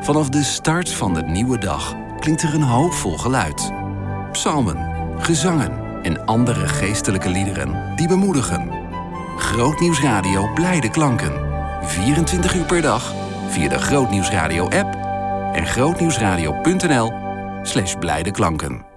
Vanaf de start van de nieuwe dag klinkt er een hoopvol geluid. Psalmen, gezangen en andere geestelijke liederen die bemoedigen. Grootnieuwsradio Blijde Klanken. 24 uur per dag via de Grootnieuwsradio app en grootnieuwsradio.nl/blijdeklanken.